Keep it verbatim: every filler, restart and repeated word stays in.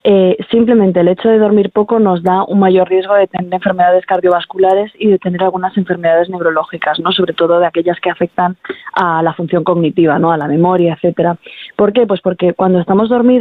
Eh, simplemente el hecho de dormir poco nos da un mayor riesgo de tener enfermedades cardiovasculares y de tener algunas enfermedades neurológicas, ¿no? Sobre todo de aquellas que afectan a la función cognitiva, ¿no? A la memoria, etcétera. ¿Por qué? Pues porque cuando estamos dormidos